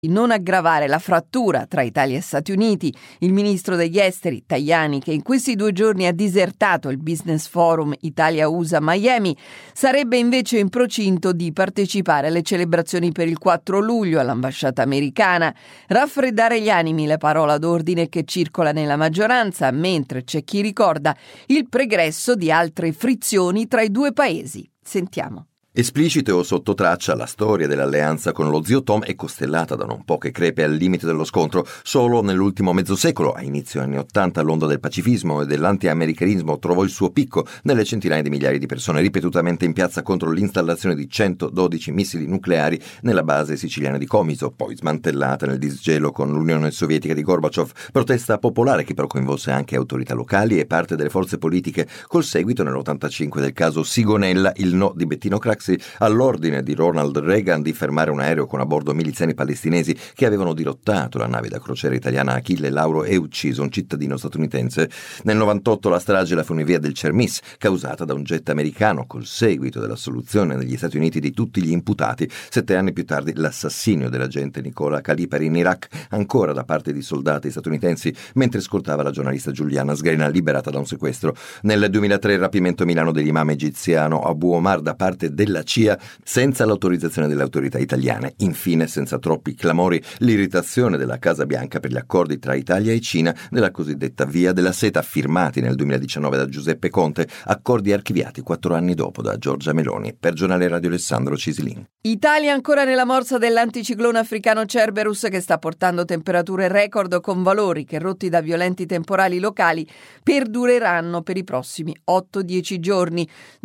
non aggravare la frattura tra Italia e Stati Uniti. Il ministro degli esteri Tajani, che in questi 2 giorni ha disertato il Business Forum Italia-USA Miami, sarebbe invece in procinto di partecipare alle celebrazioni per il 4 luglio all'ambasciata americana. Raffreddare gli animi, la parola d'ordine che circola nella maggioranza, mentre c'è chi ricorda il pregresso di altre frizioni tra i due paesi. Sentiamo. Esplicite o sotto traccia, la storia dell'alleanza con lo zio Tom è costellata da non poche crepe al limite dello scontro. Solo nell'ultimo mezzo secolo, a inizio anni '80, l'onda del pacifismo e dell'anti-americanismo trovò il suo picco nelle centinaia di migliaia di persone ripetutamente in piazza contro l'installazione di 112 missili nucleari nella base siciliana di Comiso, poi smantellata nel disgelo con l'Unione Sovietica di Gorbaciov. Protesta popolare che però coinvolse anche autorità locali e parte delle forze politiche, col seguito nell'85 del caso Sigonella, il no di Bettino Craxi all'ordine di Ronald Reagan di fermare un aereo con a bordo miliziani palestinesi che avevano dirottato la nave da crociera italiana Achille Lauro e ucciso un cittadino statunitense. Nel 98 la strage alla funivia del Cermis, causata da un jet americano, col seguito dell'assoluzione negli Stati Uniti di tutti gli imputati. 7 anni più tardi l'assassinio dell'agente Nicola Calipari in Iraq, ancora da parte di soldati statunitensi, mentre scortava la giornalista Giuliana Sgrena, liberata da un sequestro. Nel 2003 il rapimento a Milano dell'imam egiziano Abu Omar da parte della CIA senza l'autorizzazione delle autorità italiane. Infine, senza troppi clamori, l'irritazione della Casa Bianca per gli accordi tra Italia e Cina nella cosiddetta Via della Seta, firmati nel 2019 da Giuseppe Conte, accordi archiviati 4 anni dopo da Giorgia Meloni. Per Giornale Radio Alessandro Cisilin. Italia ancora nella morsa dell'anticiclone africano Cerberus, che sta portando temperature record con valori che, rotti da violenti temporali locali, perdureranno per i prossimi 8-10 giorni.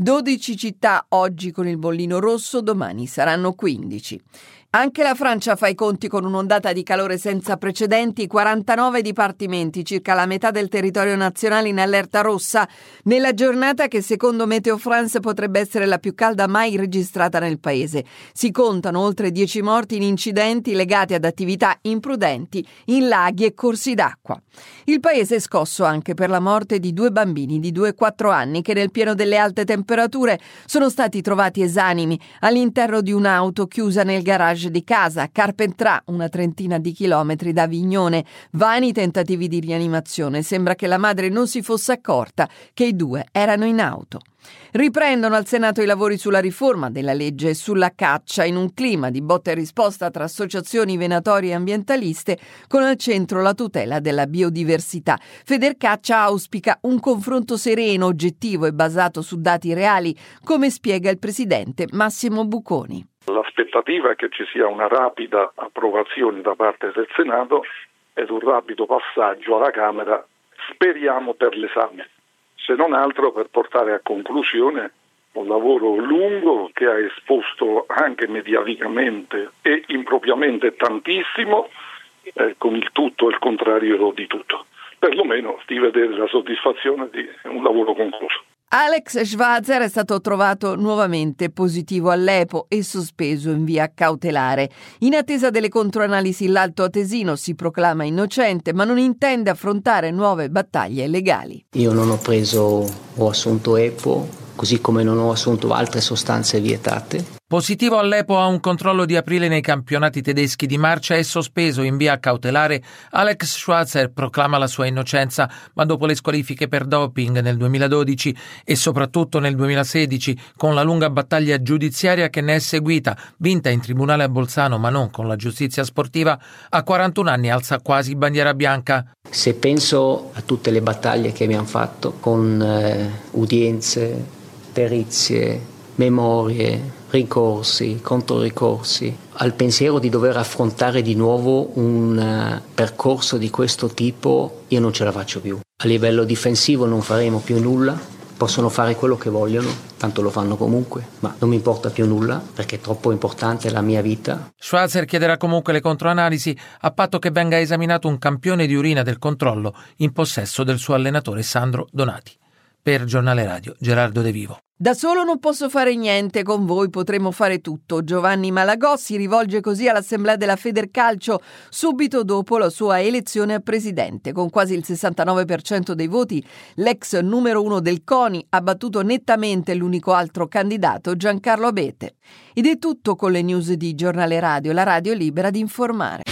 12 città oggi con il bollino rosso, domani saranno 15. Anche la Francia fa i conti con un'ondata di calore senza precedenti, 49 dipartimenti, circa la metà del territorio nazionale in allerta rossa, nella giornata che secondo Meteo France potrebbe essere la più calda mai registrata nel paese. Si contano oltre 10 morti in incidenti legati ad attività imprudenti in laghi e corsi d'acqua. Il paese è scosso anche per la morte di 2 bambini di 2 e 4 anni che nel pieno delle alte temperature sono stati trovati esanimi all'interno di un'auto chiusa nel garage di casa a Carpentrà, una trentina di chilometri da Avignone. Vani tentativi di rianimazione. Sembra che la madre non si fosse accorta che i 2 erano in auto. Riprendono al Senato i lavori sulla riforma della legge sulla caccia in un clima di botta e risposta tra associazioni venatorie e ambientaliste, con al centro la tutela della biodiversità. Federcaccia auspica un confronto sereno, oggettivo e basato su dati reali, come spiega il presidente Massimo Buconi. L'aspettativa è che ci sia una rapida approvazione da parte del Senato ed un rapido passaggio alla Camera, speriamo per l'esame, se non altro per portare a conclusione un lavoro lungo che ha esposto anche mediaticamente e impropriamente tantissimo, con il tutto e il contrario di tutto, perlomeno di vedere la soddisfazione di un lavoro concluso. Alex Schwarzer è stato trovato nuovamente positivo all'EPO e sospeso in via cautelare. In attesa delle controanalisi, l'Alto Atesino si proclama innocente, ma non intende affrontare nuove battaglie legali. Io non ho preso o assunto EPO, così come non ho assunto altre sostanze vietate. Positivo all'EPO a un controllo di aprile nei campionati tedeschi di marcia e sospeso in via cautelare, Alex Schwarzer proclama la sua innocenza, ma dopo le squalifiche per doping nel 2012 e soprattutto nel 2016, con la lunga battaglia giudiziaria che ne è seguita, vinta in tribunale a Bolzano ma non con la giustizia sportiva, a 41 anni alza quasi bandiera bianca. Se penso a tutte le battaglie che abbiamo fatto con udienze, perizie, memorie, ricorsi, controricorsi, al pensiero di dover affrontare di nuovo un percorso di questo tipo, io non ce la faccio più. A livello difensivo non faremo più nulla, possono fare quello che vogliono, tanto lo fanno comunque, ma non mi importa più nulla perché è troppo importante la mia vita. Schwarzer chiederà comunque le controanalisi a patto che venga esaminato un campione di urina del controllo in possesso del suo allenatore Sandro Donati. Per Giornale Radio, Gerardo De Vivo. Da solo non posso fare niente, con voi potremo fare tutto. Giovanni Malagò si rivolge così all'Assemblea della Federcalcio subito dopo la sua elezione a presidente. Con quasi il 69% dei voti, l'ex numero 1 del CONI ha battuto nettamente l'unico altro candidato, Giancarlo Abete. Ed è tutto con le news di Giornale Radio, la radio libera di informare.